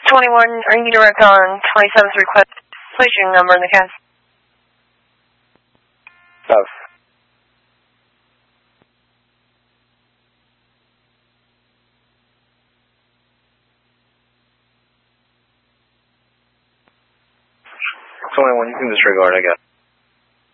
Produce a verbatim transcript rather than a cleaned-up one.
twenty-one, are you direct on twenty-seventh request? Place your number in the cast. South. twenty-one, you can disregard, I guess.